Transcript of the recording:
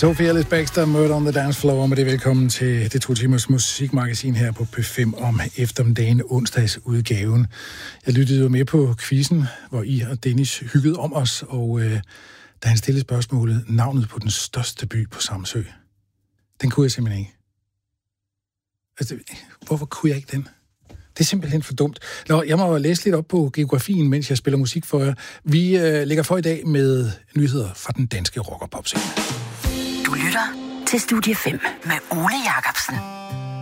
Sophie Ellis Bextor, Murder on the Dance Floor, og med det velkommen til det 2 timers musikmagasin her på P5 om eftermiddagen, onsdagsudgaven. Jeg lyttede jo med på quizzen, hvor I og Dennis hyggede om os, og da han stillede spørgsmålet, navnet på den største by på Samsø, den kunne jeg simpelthen ikke. Altså, hvorfor kunne jeg ikke den? Det er simpelthen for dumt. Nå, jeg må læse lidt op på geografien, mens jeg spiller musik for jer. Vi lægger for i dag med nyheder fra den danske rock- og popscene. Du lytter til Studie 5 med Ole Jacobsen.